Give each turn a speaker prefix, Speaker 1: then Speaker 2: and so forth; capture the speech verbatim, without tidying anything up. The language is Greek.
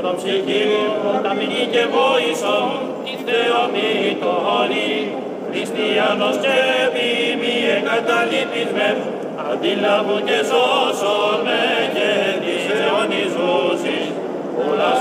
Speaker 1: τον ψυχή μου ταπεινή και βόησο τη θεομητώνη, χριστιανός και μη εγκαταλείπεις με, αντιλάβου και σώσον με και της αιώνης ζούσης, ούλας